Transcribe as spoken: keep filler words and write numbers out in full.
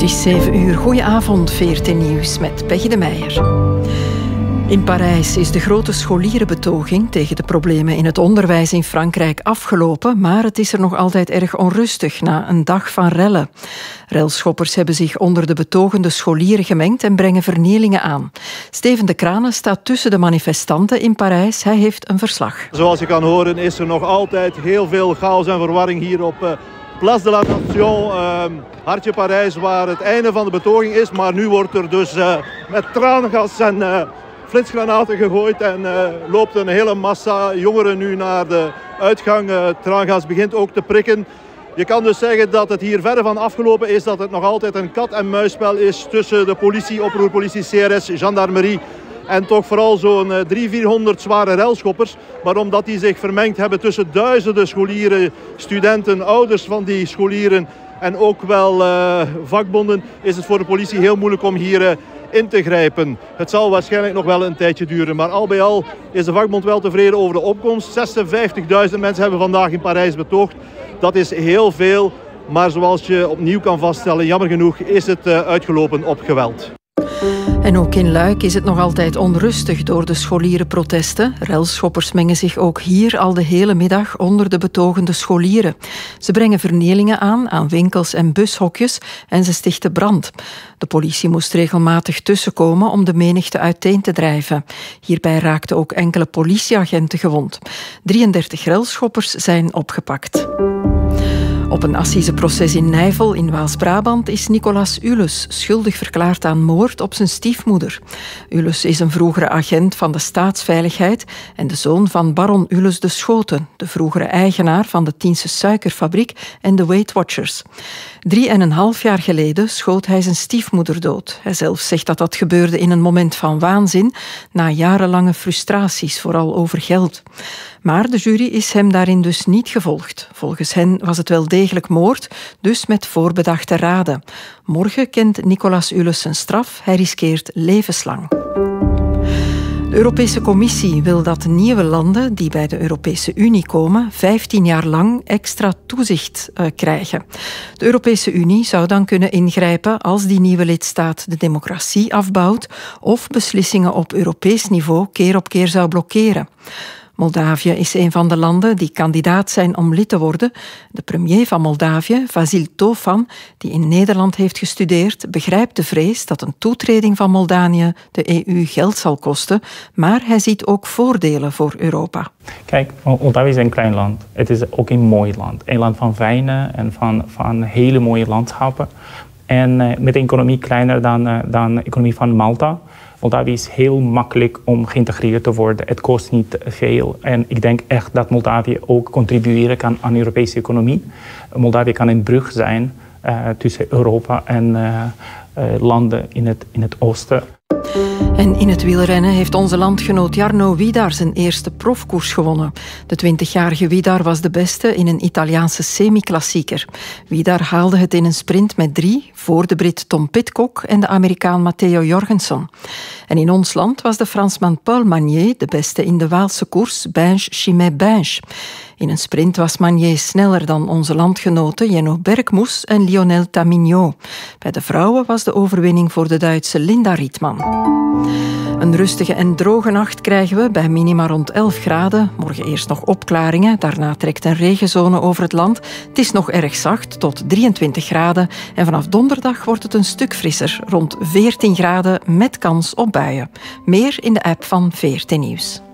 is zeven uur. Goedenavond, V R T Nieuws met Peggy de Meijer. In Parijs is de grote scholierenbetoging tegen de problemen in het onderwijs in Frankrijk afgelopen, maar het is er nog altijd erg onrustig na een dag van rellen. Relschoppers hebben zich onder de betogende scholieren gemengd en brengen vernielingen aan. Steven de Kranen staat tussen de manifestanten in Parijs. Hij heeft een verslag. Zoals je kan horen is er nog altijd heel veel chaos en verwarring hier op uh, Place de la Nation, uh, hartje Parijs, waar het einde van de betoging is. Maar nu wordt er dus uh, met traangas en uh, flitsgranaten gegooid en uh, loopt een hele massa jongeren nu naar de uitgang. Uh, traangas begint ook te prikken. Je kan dus zeggen dat het hier verre van afgelopen is, dat het nog altijd een kat-en-muisspel is tussen de politie, oproerpolitie, C R S, gendarmerie en toch vooral zo'n driehonderd, vierhonderd zware relschoppers. Maar omdat die zich vermengd hebben tussen duizenden scholieren, studenten, ouders van die scholieren en ook wel uh, vakbonden, is het voor de politie heel moeilijk om hier uh, in te grijpen. Het zal waarschijnlijk nog wel een tijdje duren. Maar al bij al is de vakbond wel tevreden over de opkomst. zesenvijftigduizend mensen hebben vandaag in Parijs betoogd. Dat is heel veel. Maar zoals je opnieuw kan vaststellen, jammer genoeg is het uh, uitgelopen op geweld. En ook in Luik is het nog altijd onrustig door de scholierenprotesten. Relschoppers mengen zich ook hier al de hele middag onder de betogende scholieren. Ze brengen vernielingen aan aan winkels en bushokjes en ze stichten brand. De politie moest regelmatig tussenkomen om de menigte uiteen te drijven. Hierbij raakten ook enkele politieagenten gewond. drieëndertig relschoppers zijn opgepakt. Op een assiseproces in Nijvel in Waals-Brabant is Nicolas Ules schuldig verklaard aan moord op zijn stiefmoeder. Ules is een vroegere agent van de staatsveiligheid en de zoon van baron Ules de Schoten, de vroegere eigenaar van de Tiense suikerfabriek en de Weight Watchers. Drie en een half jaar geleden schoot hij zijn stiefmoeder dood. Hij zelf zegt dat dat gebeurde in een moment van waanzin, na jarenlange frustraties, vooral over geld. Maar de jury is hem daarin dus niet gevolgd. Volgens hen was het wel degelijk moord, dus met voorbedachte raden. Morgen kent Nicolas Ules zijn straf. Hij riskeert levenslang. De Europese Commissie wil dat nieuwe landen die bij de Europese Unie komen vijftien jaar lang extra toezicht uh, krijgen. De Europese Unie zou dan kunnen ingrijpen als die nieuwe lidstaat de democratie afbouwt of beslissingen op Europees niveau keer op keer zou blokkeren. Moldavië is een van de landen die kandidaat zijn om lid te worden. De premier van Moldavië, Vasil Tofan, die in Nederland heeft gestudeerd, begrijpt de vrees dat een toetreding van Moldavië de E U geld zal kosten, maar hij ziet ook voordelen voor Europa. Kijk, Moldavië is een klein land. Het is ook een mooi land. Een land van wijnen en van, van hele mooie landschappen. En uh, met een economie kleiner dan, uh, dan de economie van Malta. Moldavië is heel makkelijk om geïntegreerd te worden. Het kost niet veel. En ik denk echt dat Moldavië ook contribueren kan aan de Europese economie. Moldavië kan een brug zijn uh, tussen Europa en uh, uh, landen in het, in het oosten. En in het wielrennen heeft onze landgenoot Jarno Widar zijn eerste profkoers gewonnen. De twintigjarige Widar was de beste in een Italiaanse semi-klassieker. Widar haalde het in een sprint met drie, voor de Brit Tom Pidcock en de Amerikaan Matteo Jorgensen. En in ons land was de Fransman Paul Magnier de beste in de Waalse koers Binge-Chimay-Binge. In een sprint was Magnier sneller dan onze landgenoten Jenno Bergmoes en Lionel Tamigno. Bij de vrouwen was de overwinning voor de Duitse Linda Rietman. Een rustige en droge nacht krijgen we bij minima rond elf graden. Morgen eerst nog opklaringen, daarna trekt een regenzone over het land. Het is nog erg zacht, tot drieëntwintig graden. En vanaf donderdag wordt het een stuk frisser, rond veertien graden met kans op buien. Meer in de app van V R T Nieuws.